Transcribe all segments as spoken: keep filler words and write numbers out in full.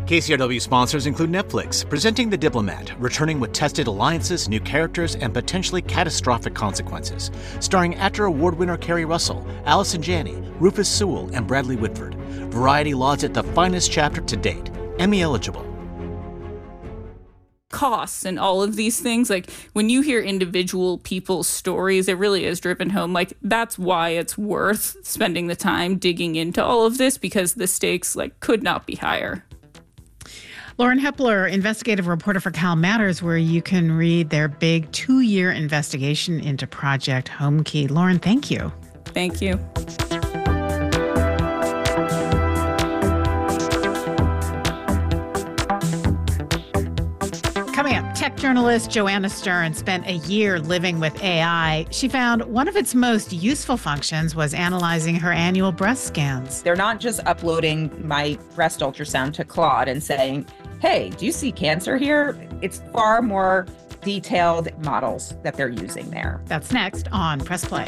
K C R W sponsors include Netflix, presenting The Diplomat, returning with tested alliances, new characters, and potentially catastrophic consequences. Starring actor award winner Kerry Russell, Allison Janney, Rufus Sewell, and Bradley Whitford. Variety lauds it the finest chapter to date. Emmy eligible. Costs and all of these things, like when you hear individual people's stories, it really is driven home. Like, that's why it's worth spending the time digging into all of this, because the stakes like could not be higher. Lauren Hepler, investigative reporter for Cal Matters, where you can read their big two-year investigation into Project Homekey. Lauren, thank you. Thank you. Coming up, tech journalist Joanna Stern spent a year living with A I. She found one of its most useful functions was analyzing her annual breast scans. They're not just uploading my breast ultrasound to Claude and saying, hey, do you see cancer here? It's far more detailed models that they're using there. That's next on Press Play.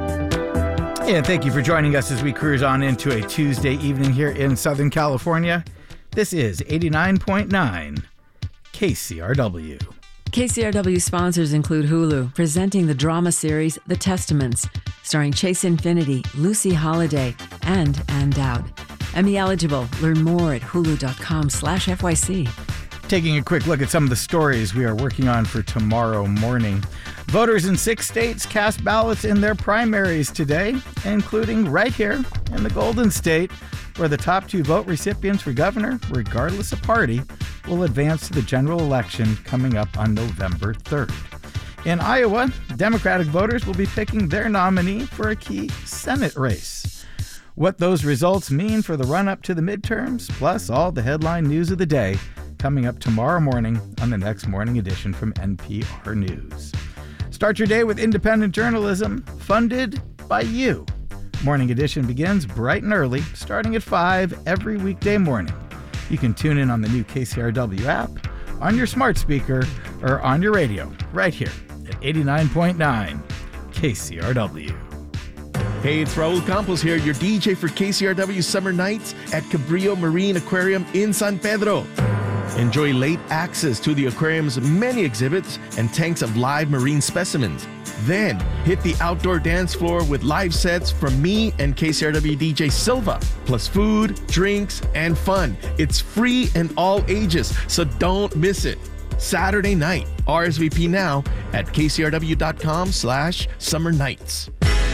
And thank you for joining us as we cruise on into a Tuesday evening here in Southern California. This is eighty-nine point nine K C R W. K C R W sponsors include Hulu, presenting the drama series The Testaments, starring Chase Infinity, Lucy Holiday, and Ann Dowd. Emmy eligible. Learn more at hulu.com slash FYC. Taking a quick look at some of the stories we are working on for tomorrow morning. Voters in six states cast ballots in their primaries today, including right here in the Golden State, where the top two vote recipients for governor, regardless of party, will advance to the general election coming up on November third. In Iowa, Democratic voters will be picking their nominee for a key Senate race. What those results mean for the run-up to the midterms, plus all the headline news of the day, coming up tomorrow morning on the next morning edition from N P R News. Start your day with independent journalism funded by you. Morning edition begins bright and early, starting at five every weekday morning. You can tune in on the new K C R W app, on your smart speaker, or on your radio, right here at eighty-nine point nine K C R W. Hey, it's Raul Campos here, your D J for K C R W Summer Nights at Cabrillo Marine Aquarium in San Pedro. Enjoy late access to the aquarium's many exhibits and tanks of live marine specimens. Then, hit the outdoor dance floor with live sets from me and K C R W D J Silva, plus food, drinks, and fun. It's free and all ages, so don't miss it. Saturday night, R S V P now at kcrw.com slash summer nights.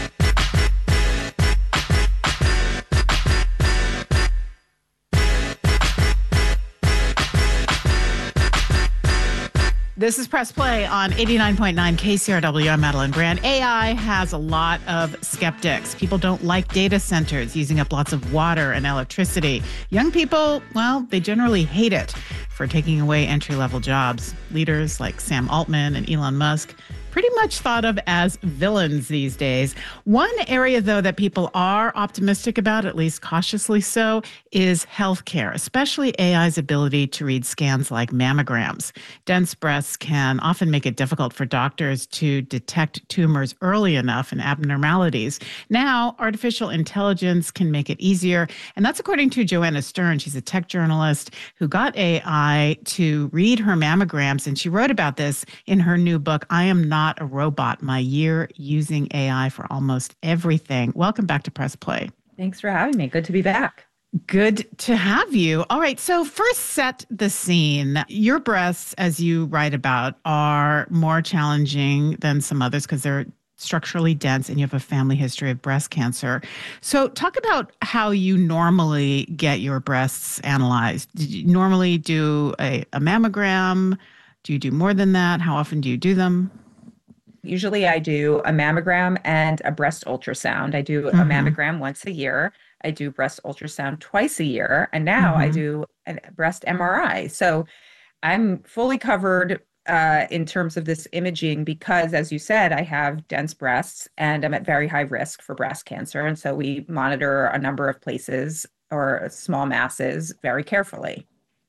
This is Press Play on eighty-nine point nine K C R W. I'm Madeline Brand. A I has a lot of skeptics. People don't like data centers using up lots of water and electricity. Young people, well, they generally hate it for taking away entry-level jobs. Leaders like Sam Altman and Elon Musk pretty much thought of as villains these days. One area, though, that people are optimistic about, at least cautiously so, is healthcare, especially A I's ability to read scans like mammograms. Dense breasts can often make it difficult for doctors to detect tumors early enough and abnormalities. Now, artificial intelligence can make it easier, and that's according to Joanna Stern. She's a tech journalist who got A I to read her mammograms, and she wrote about this in her new book, I Am Not a Robot, My Year Using A I for Almost Everything. Welcome back to Press Play. Thanks for having me. Good to be back. Good to have you. All right. So first, set the scene. Your breasts, as you write about, are more challenging than some others because they're structurally dense and you have a family history of breast cancer. So talk about how you normally get your breasts analyzed. Did you normally do a, a mammogram? Do you do more than that? How often do you do them? Usually I do a mammogram and a breast ultrasound. I do Mm-hmm. a mammogram once a year. I do breast ultrasound twice a year. And now Mm-hmm. I do a breast M R I. So I'm fully covered uh, in terms of this imaging because, as you said, I have dense breasts and I'm at very high risk for breast cancer. And so we monitor a number of places or small masses very carefully.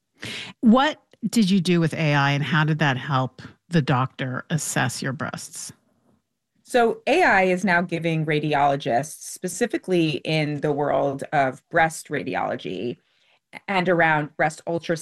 What did you do with A I and how did that help the doctor assess your breasts? So A I is now giving radiologists, specifically in the world of breast radiology and around breast ultrasound,